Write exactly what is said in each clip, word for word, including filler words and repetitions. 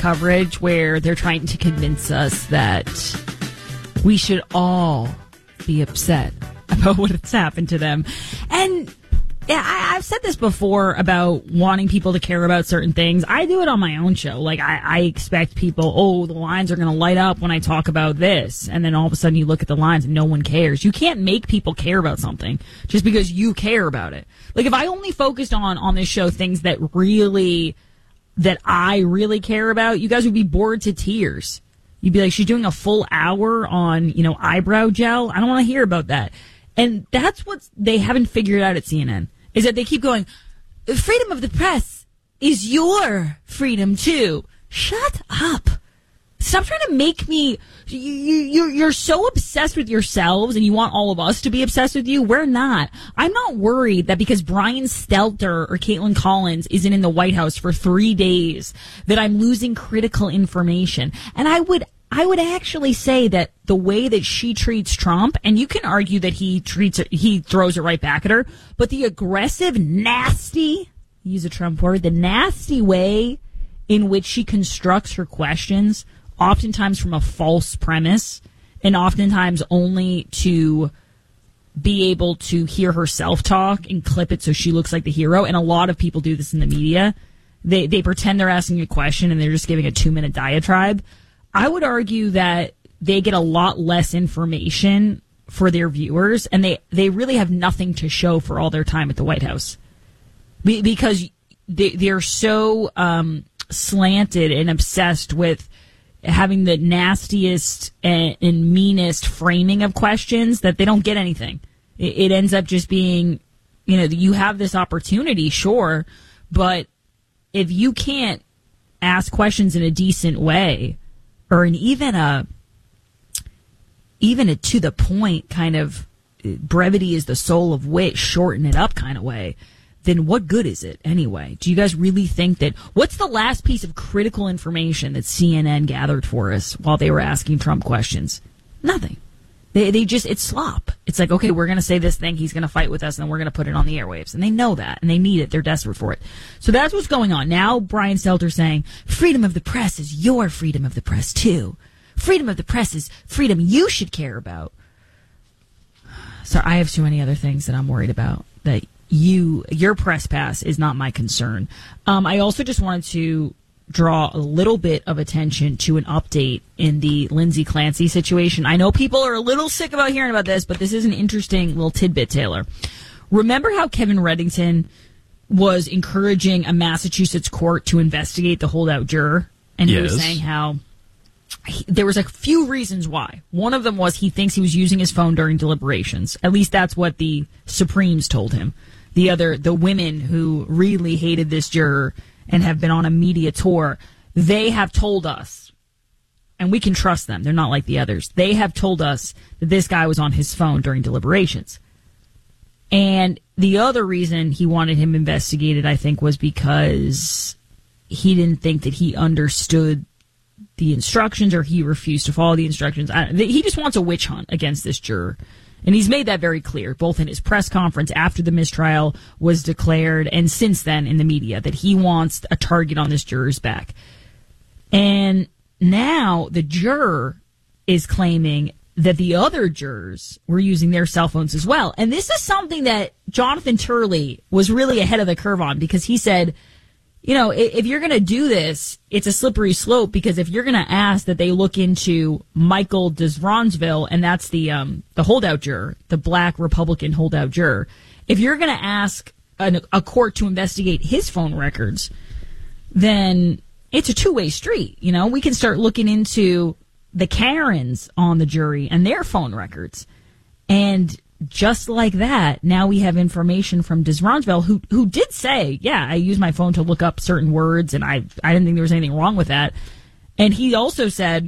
coverage where they're trying to convince us that we should all be upset about what's happened to them. And yeah, I, I've said this before about wanting people to care about certain things. I do it on my own show. Like, I, I expect people, oh, the lines are going to light up when I talk about this. And then all of a sudden you look at the lines and no one cares. You can't make people care about something just because you care about it. Like, if I only focused on, on this show things that really, that I really care about, you guys would be bored to tears. You'd be like, she's doing a full hour on, you know, eyebrow gel. I don't want to hear about that. And that's what they haven't figured out at C N N. Is that they keep going, freedom of the press is your freedom too. Shut up. Stop trying to make me, you, you, you're so obsessed with yourselves and you want all of us to be obsessed with you. We're not. I'm not worried that because Brian Stelter or Caitlin Collins isn't in the White House for three days that I'm losing critical information. And I would I would actually say that the way that she treats Trump, and you can argue that he treats it, he throws it right back at her, but the aggressive, nasty, use a Trump word, the nasty way in which she constructs her questions, oftentimes from a false premise, and oftentimes only to be able to hear herself talk and clip it so she looks like the hero. And a lot of people do this in the media. They, they pretend they're asking a question and they're just giving a two-minute diatribe. I would argue that they get a lot less information for their viewers, and they, they really have nothing to show for all their time at the White House. Be, because they, they're so um, slanted and obsessed with having the nastiest and, and meanest framing of questions that they don't get anything. It, it ends up just being, you know, you have this opportunity, sure, but if you can't ask questions in a decent way, or in even a even a to the point kind of brevity is the soul of wit, shorten it up kind of way, then what good is it anyway? Do you guys really think that, what's the last piece of critical information that C N N gathered for us while they were asking Trump questions? Nothing. They they just, it's slop. It's like, okay, we're going to say this thing, he's going to fight with us, and then we're going to put it on the airwaves. And they know that, and they need it. They're desperate for it. So that's what's going on. Now Brian Stelter saying, freedom of the press is your freedom of the press, too. Freedom of the press is freedom you should care about. So I have too many other things that I'm worried about. That you, your press pass is not my concern. Um, I also just wanted to draw a little bit of attention to an update in the Lindsay Clancy situation. I know people are a little sick about hearing about this, but this is an interesting little tidbit, Taylor. Remember how Kevin Reddington was encouraging a Massachusetts court to investigate the holdout juror? And he yes. was saying how he, there was a few reasons why. One of them was he thinks he was using his phone during deliberations. At least that's what the Supremes told him. The other, the women who really hated this juror and have been on a media tour, they have told us, and we can trust them, they're not like the others, they have told us that this guy was on his phone during deliberations. And the other reason he wanted him investigated, I think, was because he didn't think that he understood the instructions, or he refused to follow the instructions. I, he just wants a witch hunt against this juror. And he's made that very clear, both in his press conference after the mistrial was declared and since then in the media, that he wants a target on this juror's back. And now the juror is claiming that the other jurors were using their cell phones as well. And this is something that Jonathan Turley was really ahead of the curve on, because he said, you know, if you're going to do this, it's a slippery slope, because if you're going to ask that they look into Michael Desvronsville, and that's the um, the holdout juror, the black Republican holdout juror, if you're going to ask an, a court to investigate his phone records, then it's a two-way street. You know, we can start looking into the Karens on the jury and their phone records. And just like that, now we have information from Desvronsville, who who did say, yeah, I use my phone to look up certain words, and I I didn't think there was anything wrong with that. And he also said,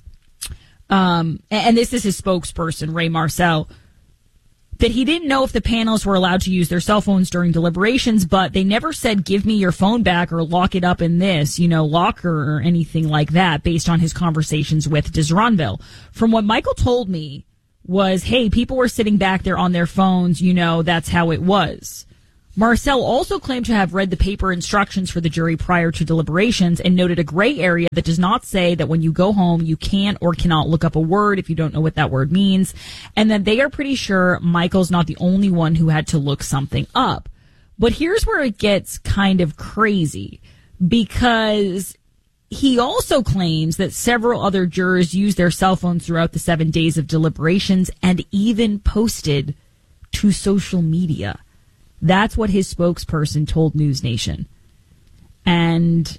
um, and this is his spokesperson, Ray Marcel, that he didn't know if the panelists were allowed to use their cell phones during deliberations, but they never said, give me your phone back or lock it up in this, you know, locker or anything like that, based on his conversations with Desvronsville. From what Michael told me was, hey, people were sitting back there on their phones, you know, that's how it was. Marcel also claimed to have read the paper instructions for the jury prior to deliberations and noted a gray area that does not say that when you go home, you can't or cannot look up a word if you don't know what that word means, and that they are pretty sure Michael's not the only one who had to look something up. But here's where it gets kind of crazy, because he also claims that several other jurors used their cell phones throughout the seven days of deliberations and even posted to social media. That's what his spokesperson told News Nation. And,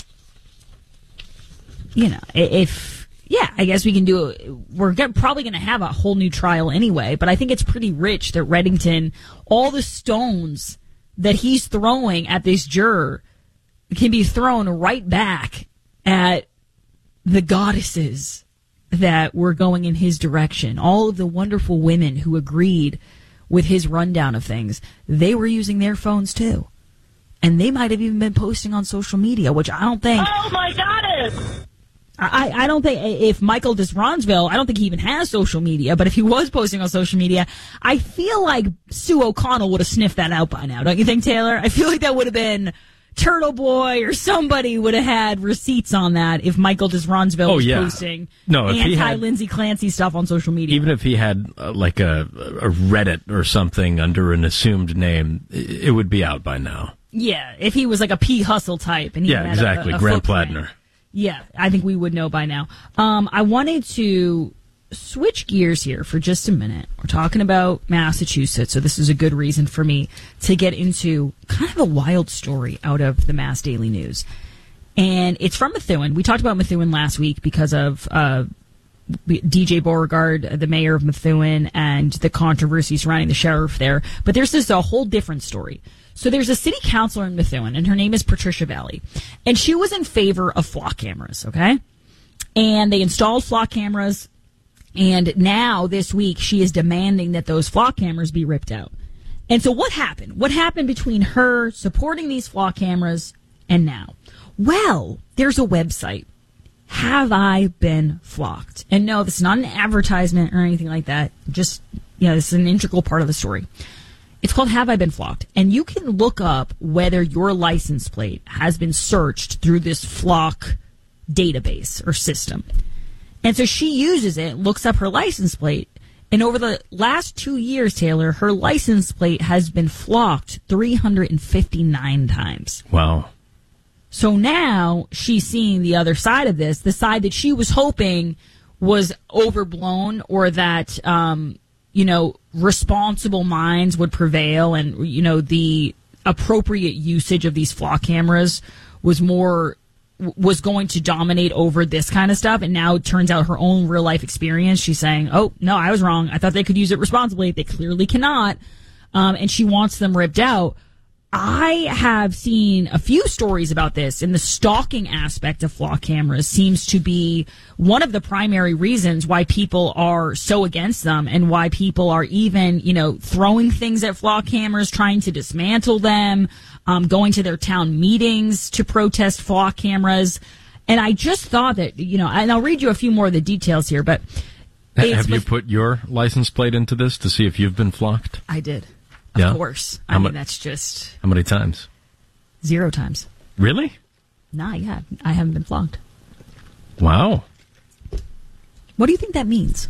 you know, if, yeah, I guess we can do it. We're get, probably going to have a whole new trial anyway, but I think it's pretty rich that Reddington, all the stones that he's throwing at this juror can be thrown right back at the goddesses that were going in his direction. All of the wonderful women who agreed with his rundown of things, they were using their phones too. And they might have even been posting on social media, which I don't think... Oh, my goddess! I, I don't think, if Michael Desronsville, I don't think he even has social media, but if he was posting on social media, I feel like Sue O'Connell would have sniffed that out by now, don't you think, Taylor? I feel like that would have been Turtle Boy or somebody would have had receipts on that if Michael Desronsville oh, was yeah. posting no, anti-Lindsay Clancy stuff on social media. Even if he had uh, like a, a Reddit or something under an assumed name, it, it would be out by now. Yeah, if he was like a P. Hustle type. And he yeah, had exactly. A, a Grant footprint. Plattner. Yeah, I think we would know by now. Um, I wanted to switch gears here for just a minute. We're talking about Massachusetts, so this is a good reason for me to get into kind of a wild story out of the Mass Daily News. And it's from Methuen. We talked about Methuen last week because of uh, D J Beauregard, the mayor of Methuen, and the controversy surrounding the sheriff there. But there's this a whole different story. So there's a city councilor in Methuen, and her name is Patricia Valley. And she was in favor of flock cameras, okay? And they installed flock cameras. And now, this week, she is demanding that those flock cameras be ripped out. And so what happened? What happened between her supporting these flock cameras and now? Well, there's a website, Have I Been Flocked? And no, this is not an advertisement or anything like that. Just, you know, this is an integral part of the story. It's called Have I Been Flocked? And you can look up whether your license plate has been searched through this flock database or system. And so she uses it, looks up her license plate, and over the last two years, Taylor, her license plate has been flocked three hundred fifty-nine times. Wow. So now she's seeing the other side of this, the side that she was hoping was overblown, or that, um, you know, responsible minds would prevail, and, you know, the appropriate usage of these flock cameras was more... was going to dominate over this kind of stuff, and now it turns out her own real life experience, she's saying, oh, no, I was wrong. I thought they could use it responsibly. They clearly cannot. Um, and she wants them ripped out. I have seen a few stories about this, and the stalking aspect of flock cameras seems to be one of the primary reasons why people are so against them, and why people are even, you know, throwing things at flock cameras, trying to dismantle them, um, going to their town meetings to protest flock cameras. And I just thought that, you know, and I'll read you a few more of the details here, but... Have you put your license plate into this to see if you've been flocked? I did. Of yeah. course. I How mean, mu- that's just... How many times? Zero times. Really? Nah, yeah. I haven't been flogged. Wow. What do you think that means?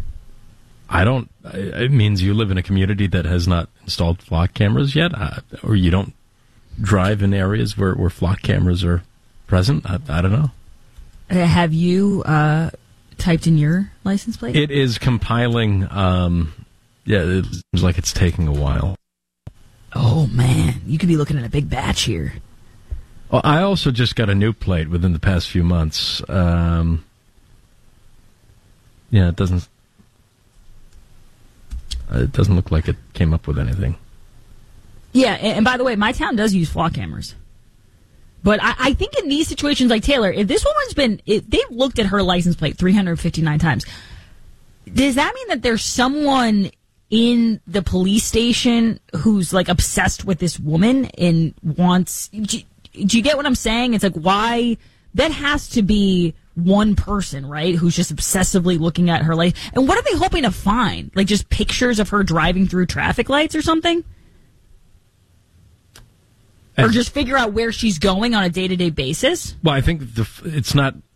I don't... It means you live in a community that has not installed flock cameras yet, uh, or you don't drive in areas where, where flock cameras are present. I, I don't know. Uh, have you uh, typed in your license plate? It is compiling... Um, Yeah, it seems like it's taking a while. Oh, man. You could be looking at a big batch here. Well, I also just got a new plate within the past few months. Um, yeah, it doesn't... It doesn't look like it came up with anything. Yeah, and, and by the way, my town does use flock cameras. But I, I think in these situations like Taylor, if this woman's been... If they've looked at her license plate three hundred fifty-nine times, does that mean that there's someone in the police station who's like obsessed with this woman and wants... Do, do you get what I'm saying? It's like, why... That has to be one person, right, who's just obsessively looking at her life. And what are they hoping to find? Like just pictures of her driving through traffic lights or something? or just figure out where she's going on a day-to-day basis? Well, I think the, it's not